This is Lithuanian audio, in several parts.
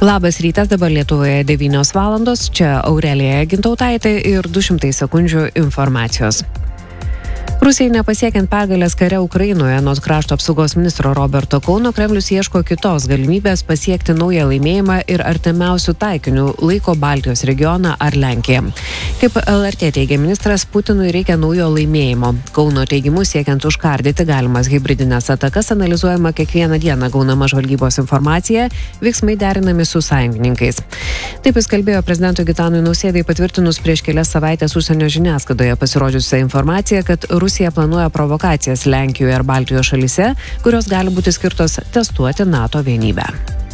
Labas rytas, dabar Lietuvoje 9 valandos, čia Aurelija Gintautaitė ir 200 sekundžių informacijos. Rusijai nepasiekiant pergalės kare Ukrainoje, nuo krašto apsaugos ministro Roberto Kauno, Kremlius ieško kitos galimybės pasiekti naują laimėjimą ir artimiausių taikinių laiko Baltijos regioną ar Lenkiją. Kaip LRT teigia ministras, Putinui reikia naujo laimėjimo. Kauno teigimu, siekiant užkardyti galimas hibridinės atakas, analizuojama kiekvieną dieną gaunama žvalgybos informacija, veiksmai derinami su sąjungininkais. Taip jis kalbėjo prezidentui Gitanui Nausėdai patvirtinus prieš kelias savaitės užsienio žiniasklaidoje pasirodžiusią informaciją, kad Rusija planuoja provokacijas Lenkijoje ir Baltijos šalyse, kurios gali būti skirtos testuoti NATO vienybę.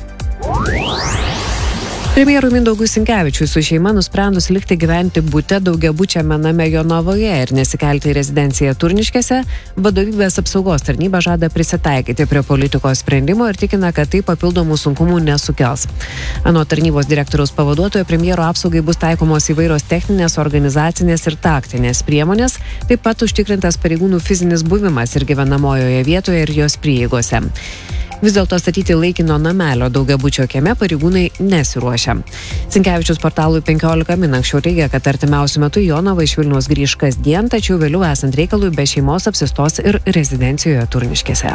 Premjerui Mindaugui Sinkevičiui su šeima nusprendus likti gyventi bute daugiabučiame name Jonavoje ir nesikelti į rezidenciją Turniškėse, vadovybės apsaugos tarnyba žada prisitaikyti prie politikos sprendimo ir tikina, kad tai papildomų sunkumų nesukels. Anot tarnybos direktoriaus pavaduotojo, premjero apsaugai bus taikomos įvairios techninės, organizacinės ir taktinės priemonės, taip pat užtikrintas pareigūnų fizinis buvimas ir gyvenamojoje vietoje ir jos prieigose. Vis dėlto statyti laikino namelio daugiabučio kieme pareigūnai nesiruošia. Sinkevičius portalui 15 min anksčiau teigia, kad artimiausiu metu Jonava iš Vilniaus grįš kasdien, tačiau vėliau esant reikalui be šeimos apsistos ir rezidencijoje Turniškėse.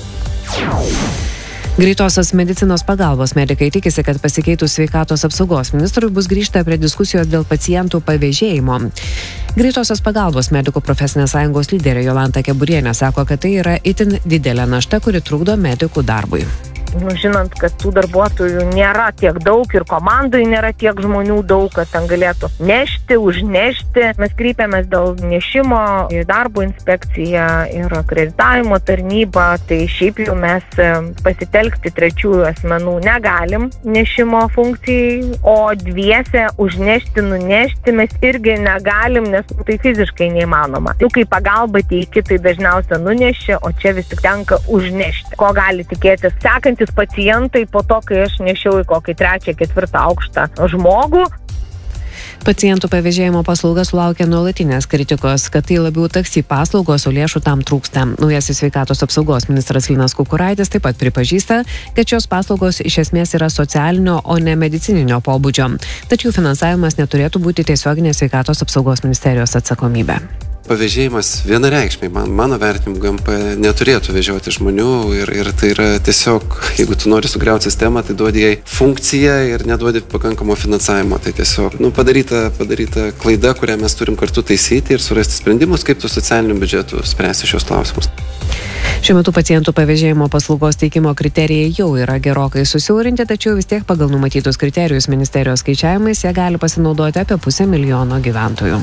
Greitosios medicinos pagalbos medikai tikisi, kad pasikeitus sveikatos apsaugos ministrui bus grįžta prie diskusijos dėl pacientų pavėžėjimo. Greitosios pagalbos medikų profesinės sąjungos lyderė Jolanta Keburienė sako, kad tai yra itin didelė našta, kuri trukdo medikų darbui. Žinant, kad tų darbuotojų nėra tiek daug ir komandai nėra tiek žmonių daug, kad ten galėtų nešti, užnešti. Mes kreipiamės dėl nešimo į darbo inspekciją ir akreditavimo tarnybą, tai šiaip jau mes pasitelkti trečiųjų asmenų negalim nešimo funkcijai, o dviese užnešti, nunešti mes irgi negalim, nes tai fiziškai neįmanoma. Jau kai pagalba teiki, tai dažniausia nuneši, o čia vis tik tenka užnešti. Ko gali tikėtis sekantis pacientai po to, kai aš nešiau į kokį 3-4 aukštą žmogų. Pacientų pavėžėjimo paslauga sulaukia nuolatinės kritikos, kad tai labiau taksi paslaugos, o lėšų tam trūksta. Naujasis sveikatos apsaugos ministras Linas Kukuraitis taip pat pripažįsta, kad šios paslaugos iš esmės yra socialinio, o ne medicininio pobūdžio. Tačiau finansavimas neturėtų būti tiesioginė sveikatos apsaugos ministerijos atsakomybė. Pavėžėjimas vienareikšmiai, mano vertinimu, GMP neturėtų vežioti žmonių ir tai yra tiesiog, jeigu tu nori sugriauti sistemą, tai duodi jai funkciją ir neduodi pakankamo finansavimo. Tai tiesiog padaryta klaida, kurią mes turim kartu taisyti ir surasti sprendimus, kaip tu socialiniu biudžetu spręsti šios klausimus. Šiuo metu pacientų pavėžėjimo paslaugos teikimo kriterijai jau yra gerokai susiaurinti, tačiau vis tiek pagal numatytus kriterijus ministerijos skaičiavimais jie gali pasinaudoti apie 500 000 gyventojų.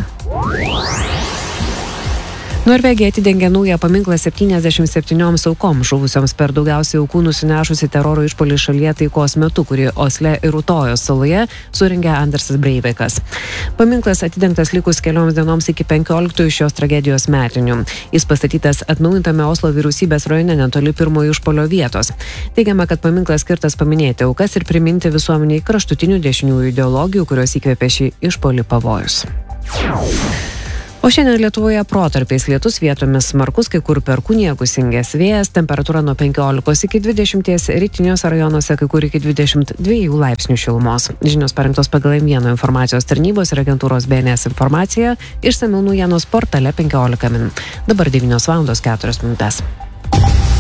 Norvegija atidengė naują paminklą 77 aukoms žuvusioms per daugiausiai aukų nusinešusi teroro išpuolį šalyje taikos metu, kurį Osle ir Utojos saloje surengė Andersas Breivikas. Paminklas atidengtas likus kelioms dienoms iki 15 šios tragedijos metinių. Jis pastatytas atnaujintame Oslo vyriausybės rajone netoli pirmojo išpuolio vietos. Teigiama, kad paminklas skirtas paminėti aukas ir priminti visuomeniai kraštutinių dešiniųjų ideologijų, kurios įkvėpė šį išpuolį pavojus. O šiandien Lietuvoje protarpiais lietus, vietomis smarkus, kai kur perkūnija, gūsingas vėjas, temperatūra nuo 15 iki 20, rytiniuose rajonuose kai kur iki 22 laipsnių šilumos. Žinios parengtos pagal M1 informacijos tarnybos ir agentūros BNS informacija, išsamiau naujienos portale 15 min. Dabar 9:04 min.